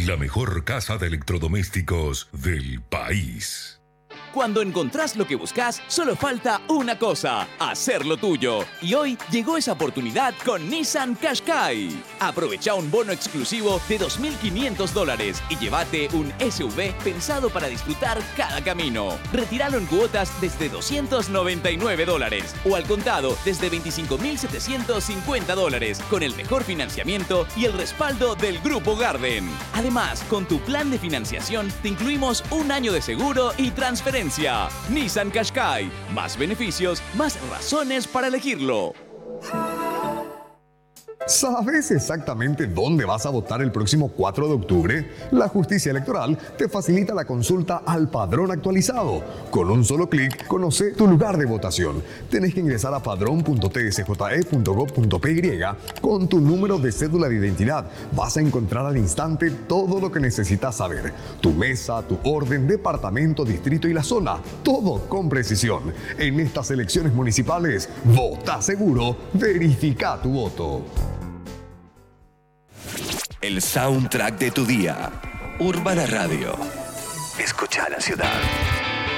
la mejor casa de electrodomésticos del país. Cuando encontrás lo que buscas, solo falta una cosa: hacerlo tuyo. Y hoy llegó esa oportunidad con Nissan Qashqai. Aprovecha un bono exclusivo de $2.500 y llévate un SUV pensado para disfrutar cada camino. Retíralo en cuotas desde $299 o al contado desde $25.750 con el mejor financiamiento y el respaldo del Grupo Garden. Además, con tu plan de financiación te incluimos un año de seguro y transferencia. Nissan Qashqai. Más beneficios, más razones para elegirlo. ¿Sabes exactamente dónde vas a votar el próximo 4 de octubre? La justicia electoral te facilita la consulta al padrón actualizado. Con un solo clic, conoce tu lugar de votación. Tenés que ingresar a padrón.tsje.gov.py con tu número de cédula de identidad. Vas a encontrar al instante todo lo que necesitas saber. Tu mesa, tu orden, departamento, distrito y la zona. Todo con precisión. En estas elecciones municipales, vota seguro, verifica tu voto. El soundtrack de tu día. Urbana Radio. Escucha la ciudad.